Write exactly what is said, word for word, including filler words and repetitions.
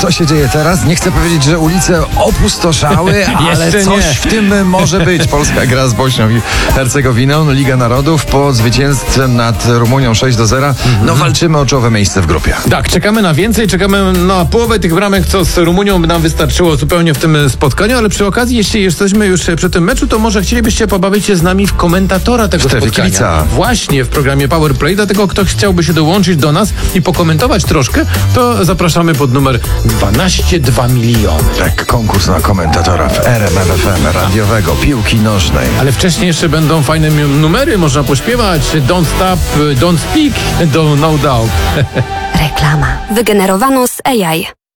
Co się dzieje teraz? Nie chcę powiedzieć, że ulice opustoszały, ale Jeszcze coś nie. w tym może być. Polska gra z Bośnią i Hercegowiną. Liga Narodów po zwycięstwie nad Rumunią sześć do zera. No walczymy o czołowe miejsce w grupie. Tak, czekamy na więcej, czekamy na połowę tych bramek, co z Rumunią by nam wystarczyło zupełnie w tym spotkaniu, ale przy okazji, jeśli jesteśmy już przy tym meczu, to może chcielibyście pobawić się z nami w komentatora tego Sztefy spotkania. Klica. Właśnie w programie Power Play, dlatego ktoś chciałby się dołączyć do nas i pokomentować troszkę, to zapraszamy pod numer dwanaście dwa miliony. Tak, konkurs na komentatora w R M F F M radiowego, piłki nożnej. Ale wcześniej jeszcze będą fajne m- numery, można pośpiewać Don't Stop, Don't Speak, do No Doubt. Reklama. Wygenerowano z A I.